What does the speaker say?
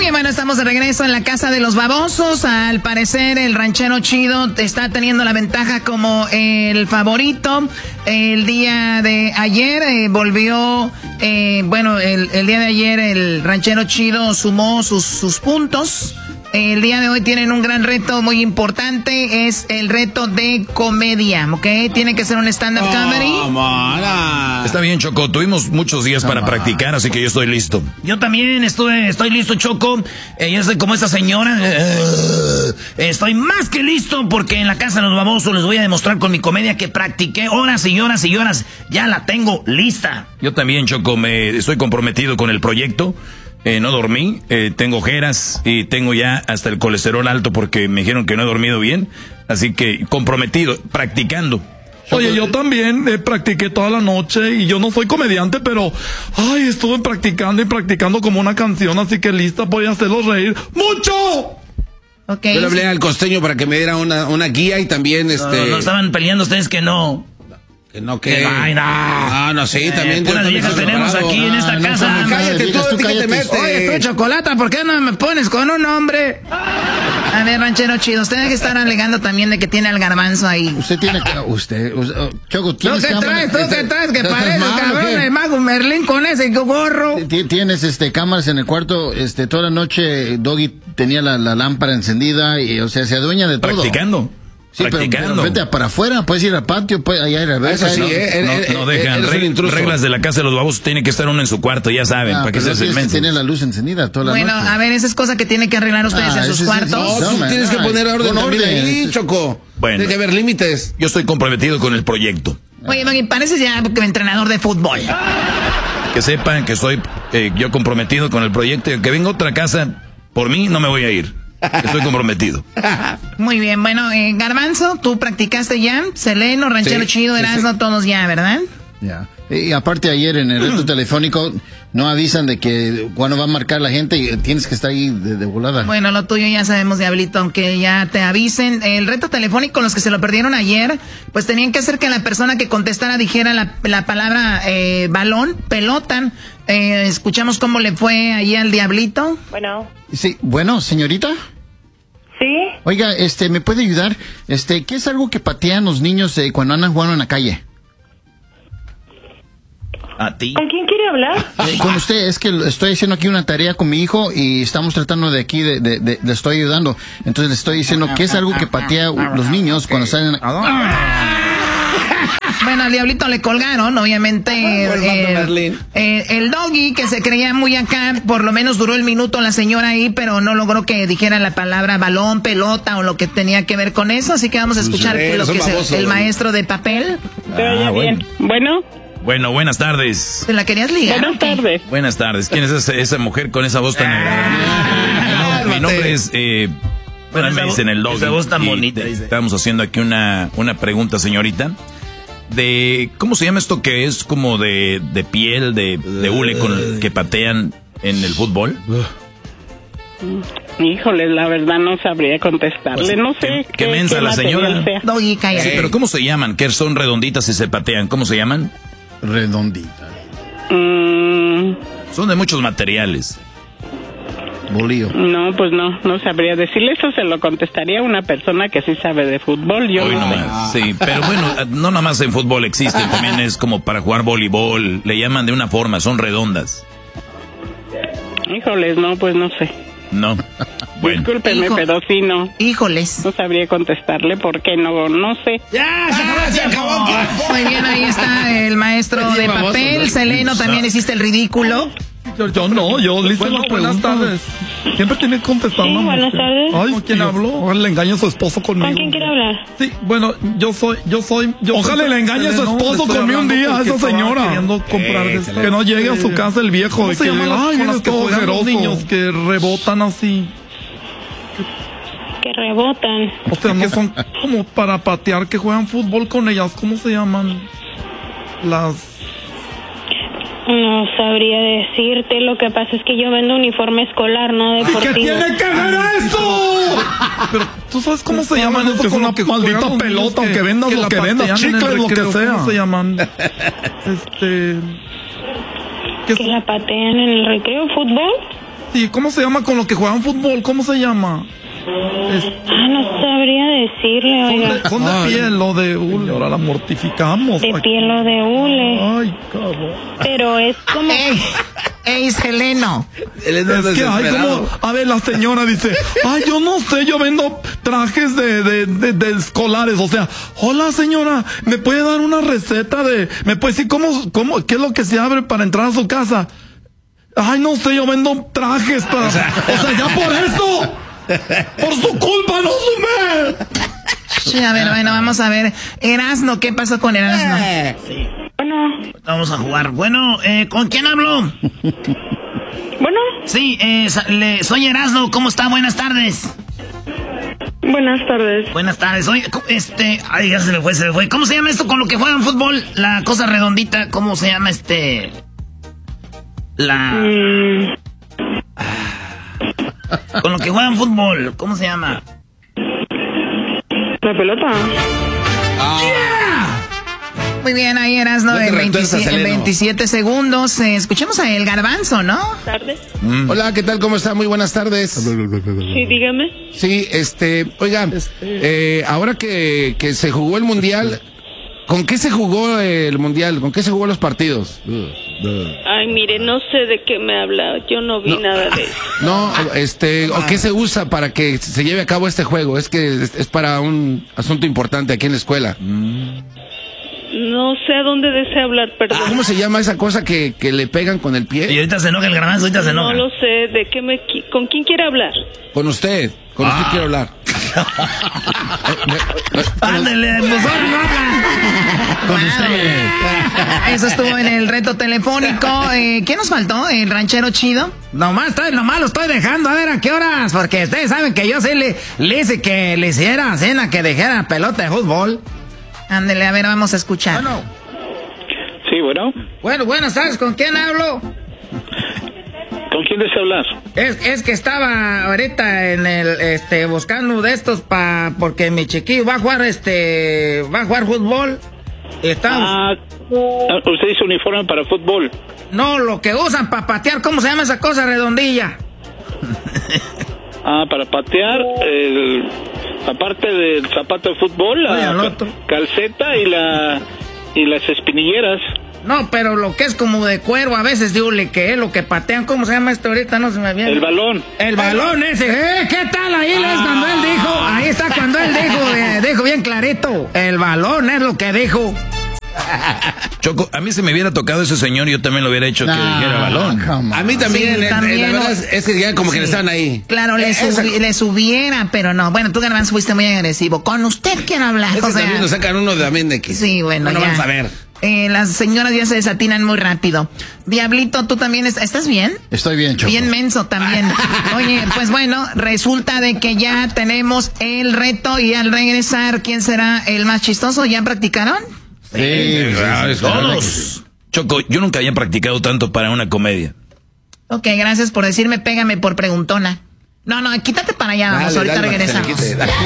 bien, bueno, estamos de regreso en la casa de los babosos. Al parecer el ranchero chido está teniendo la ventaja como el favorito. El día de ayer volvió, el día de ayer el ranchero chido sumó sus puntos. El día de hoy tienen un gran reto muy importante, es el reto de comedia, ¿ok? Tiene que ser un stand-up comedy. Mala. Está bien, Choco, tuvimos muchos días para practicar, así que yo estoy listo. Yo también estoy listo, Choco. Yo soy como esta señora. Estoy más que listo porque en la casa de los babosos les voy a demostrar con mi comedia que practiqué horas y horas y horas. Ya la tengo lista. Yo también, Choco, estoy comprometido con el proyecto. No dormí, tengo ojeras y tengo ya hasta el colesterol alto porque me dijeron que no he dormido bien. Así que comprometido, practicando. Oye, yo también practiqué toda la noche y yo no soy comediante, pero estuve practicando y practicando como una canción, así que lista, voy a hacerlos reír ¡mucho! Okay. Yo le hablé al costeño para que me diera una guía y también No estaban peleando ustedes que no. Que ay, no. Sí, también. Puras viejas tenemos aquí en esta casa. Cállate, tú que te metes. Oye, tú, Chocolata, ¿por qué no me pones con un hombre? A ver, ranchero chido, usted debe que estar alegando también de que tiene al garbanzo ahí. Usted tiene que... Choco, ¿Tú qué traes? Que pareces, cabrón, el mago Merlín con ese gorro. Tienes cámaras en el cuarto, toda la noche Doggy tenía la lámpara encendida y, se adueña de todo. Practicando. Sí, pero vete para afuera, puedes ir al patio, allá hay reversa. Sí, no dejan reglas de la casa de los babosos, tiene que estar uno en su cuarto, ya saben, para que se inmenso. Tiene la luz encendida toda la noche. Bueno, a ver, esa es cosa que tienen que arreglar ustedes en sus cuartos. No, tú tienes que poner orden también ahí, Choco. Bueno, tiene que haber límites. Yo estoy comprometido con el proyecto. Oye, Maggie, pareces ya entrenador de fútbol. Que sepan que estoy yo comprometido con el proyecto y que venga otra casa, por mí no me voy a ir. Estoy comprometido. Muy bien, bueno, Garbanzo, tú practicaste ya, Seleno, Ranchero Chido, Erasmo, todos ya, ¿verdad? Ya. Y aparte ayer en el reto telefónico no avisan de que cuando va a marcar la gente y tienes que estar ahí de volada. Bueno, lo tuyo ya sabemos, Diablito, aunque ya te avisen. El reto telefónico, los que se lo perdieron ayer, pues tenían que hacer que la persona que contestara dijera la palabra balón, pelota. Escuchamos cómo le fue ahí al Diablito. Bueno. Sí, bueno, señorita. ¿Sí? Oiga, ¿me puede ayudar? ¿Qué es algo que patean los niños cuando andan jugando en la calle? ¿A ti? ¿Con quién quiere hablar? Con usted, es que estoy haciendo aquí una tarea con mi hijo y estamos tratando de aquí, le estoy ayudando. Entonces le estoy diciendo que es algo que patea los niños cuando salen... Bueno, al Diablito le colgaron, obviamente. El Doggy, que se creía muy acá, por lo menos duró el minuto la señora ahí, pero no logró que dijera la palabra balón, pelota o lo que tenía que ver con eso. Así que vamos a escuchar lo que es el maestro de papel. Te oye bien. Bueno, buenas tardes. ¿Te la querías ligar? Buenas tardes. Buenas tardes. ¿Quién es esa mujer con esa voz tan negra? Mi nombre es... me dicen el Doggy. Esa voz tan bonita. Estamos haciendo aquí una pregunta, señorita. ¿Cómo se llama esto que es como de piel, de hule con el que patean en el fútbol? Híjole, la verdad no sabría contestarle, Pues, no sé qué mensa la señora. Doggy, cállate. Sí, pero ¿cómo se llaman? Que son redonditas y se patean. ¿Cómo se llaman? Redondita. Son de muchos materiales. Bolío. No, pues no sabría decirle. Eso se lo contestaría a una persona que sí sabe de fútbol. Yo Hoy no. nomás. Sí, pero bueno, no nada más en fútbol existe, también es como para jugar voleibol. Le llaman de una forma, son redondas. Híjoles, no, pues no sé. No. Bueno. Discúlpeme, pero sí no. Híjoles. No sabría contestarle porque no sé. ¡Ya! ¡Se acabó! Muy bien, ahí está el maestro de papel. Seleno, también hiciste el ridículo. Yo no, yo le hice buenas tardes. Siempre tiene que contestar una mujer. buenas tardes. Ay, ¿con quién habló? Ojalá le engañe a su esposo conmigo. ¿Con quién quiere hablar? Sí, bueno, yo soy. Ojalá le engañe a su esposo conmigo un día a esa señora. Que no llegue a su casa el viejo. ¿Cómo se llaman las que juegan los niños que rebotan así? Que rebotan. O sea, no son como para patear, que juegan fútbol con ellas. ¿Cómo se llaman? No sabría decirte, lo que pasa es que yo vendo uniforme escolar, no deportivo. ¿Qué tiene que ver eso? Pero tú sabes cómo se llaman eso, con una maldita pelota, aunque vendas lo que vendas, chicles, lo que sea. ¿Cómo se llaman? ¿Que la patean en el recreo? ¿Fútbol? Sí, ¿cómo se llama con lo que juegan fútbol? ¿Cómo se llama? No sabría decirle, oiga. Son de piel o de hule, ahora la mortificamos. De piel o de hule. Ay, cabrón. Pero es como... ¡Ey, Seleno! Es que hay como, a ver, la señora dice, ay, yo no sé, yo vendo trajes de escolares, o sea, hola señora, ¿me puede dar una receta me puede decir qué es lo que se abre para entrar a su casa? Ay, no sé, yo vendo trajes para, o sea, ya por eso, por su culpa, no sume. Sí, a ver, bueno, vamos a ver. Erasno, ¿qué pasó con Erasno? Sí. Bueno. Vamos a jugar. Bueno, ¿con quién hablo? Bueno. Sí, soy Erasno, ¿cómo está? Buenas tardes. Buenas tardes. Buenas tardes. Oye, ay, ya se me fue. ¿Cómo se llama esto con lo que juegan fútbol? La cosa redondita, ¿cómo se llama Con lo que juegan fútbol, ¿cómo se llama? La pelota. Muy bien, ahí Erasno en 27 segundos. Escuchemos a El Garbanzo, ¿no? Buenas tardes. Hola, ¿qué tal? ¿Cómo está? Muy buenas tardes. Sí, dígame. Sí, oiga, ahora que se jugó el Mundial, ¿con qué se jugó el Mundial? ¿Con qué se jugó los partidos? Ay, mire, no sé de qué me habla. Yo no vi nada de eso. No, ¿o qué se usa para que se lleve a cabo este juego? Es que es para un asunto importante aquí en la escuela. No sé a dónde desea hablar, perdón. ¿Cómo se llama esa cosa que le pegan con el pie? Y ahorita se enoja el Garbanzo, ahorita se enoja. No lo sé, ¿con quién quiere hablar? Con usted quiero hablar. Ándale, pues ahora no habla. Con usted. Eso estuvo en el reto telefónico. ¿Qué nos faltó? ¿El ranchero chido? Nomás lo estoy dejando, a ver a qué horas, porque ustedes saben que yo sí le hice que le hiciera cena, que dejara pelota de fútbol. Ándale, a ver, vamos a escuchar. Bueno. Sí, bueno. Bueno, buenas tardes, ¿con quién hablo? ¿Con quién desea hablar? Es que estaba ahorita en el, buscando de estos porque mi chiquillo va a jugar fútbol. Usted hizo uniforme para fútbol. No, lo que usan para patear, ¿cómo se llama esa cosa redondilla? Para patear, aparte del zapato de fútbol, la calceta y las espinilleras. No, pero lo que es como de cuero, a veces digo que es lo que patean, ¿cómo se llama esto ahorita? No se me viene. El balón. El balón ese. ¿Qué tal? Ahí es cuando él dijo, ahí está cuando él dijo bien clarito. El balón es lo que dijo. Choco, a mí se me hubiera tocado ese señor, yo también lo hubiera hecho que dijera balón. A mí también, sí, también la verdad es que ya como que le estaban ahí. Claro, le subiera, pero no. Bueno, tú, Garbanzo, fuiste muy agresivo. Con usted quiero hablar. Ese también nos sacan uno también de aquí. Sí, bueno, ya. Vamos a ver. Las señoras ya se desatinan muy rápido. Diablito, ¿tú también estás bien? Estoy bien, Choco. Bien menso también. Oye, pues bueno, resulta de que ya tenemos el reto y al regresar, ¿quién será el más chistoso? ¿Ya practicaron? Sí, todos. Choco, yo nunca había practicado tanto para una comedia. Ok, gracias por decirme, pégame por preguntona. No, quítate para allá, vamos, ahorita regresamos.